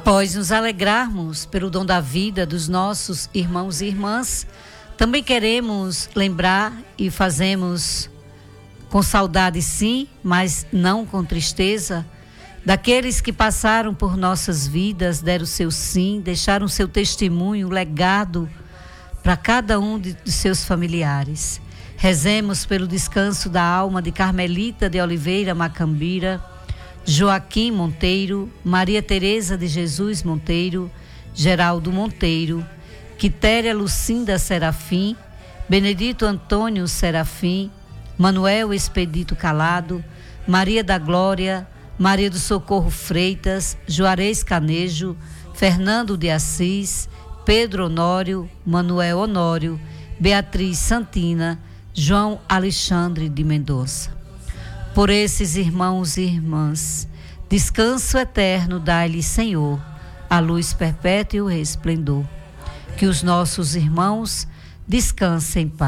Após nos alegrarmos pelo dom da vida dos nossos irmãos e irmãs, também queremos lembrar e fazemos com saudade sim, mas não com tristeza, daqueles que passaram por nossas vidas, deram seu sim, deixaram seu testemunho, legado para cada um de seus familiares. Rezemos pelo descanso da alma de Carmelita de Oliveira Macambira, Joaquim Monteiro, Maria Tereza de Jesus Monteiro, Geraldo Monteiro, Quitéria Lucinda Serafim, Benedito Antônio Serafim, Manuel Expedito Calado, Maria da Glória, Maria do Socorro Freitas, Juarez Canejo, Fernando de Assis, Pedro Honório, Manuel Honório, Beatriz Santina, João Alexandre de Mendonça. Por esses irmãos e irmãs, descanso eterno dai-lhe, Senhor, a luz perpétua e o resplendor. Que os nossos irmãos descansem em paz.